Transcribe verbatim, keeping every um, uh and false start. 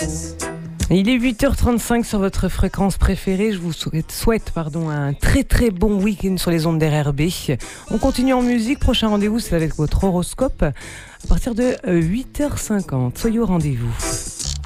Il est huit heures trente-cinq sur votre fréquence préférée. Je vous souhaite, souhaite pardon, un très très bon week-end sur les ondes d'R R B. On continue en musique. Prochain rendez-vous, c'est avec votre horoscope à partir de huit heures cinquante. Soyez au rendez-vous.